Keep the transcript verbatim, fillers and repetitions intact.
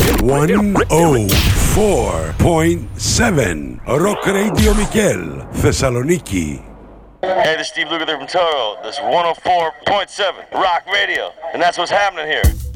one oh four point seven Rock Radio Mikel, Thessaloniki. Hey, this is Steve Lukather from Toto. This is one oh four point seven Rock Radio, and that's what's happening here.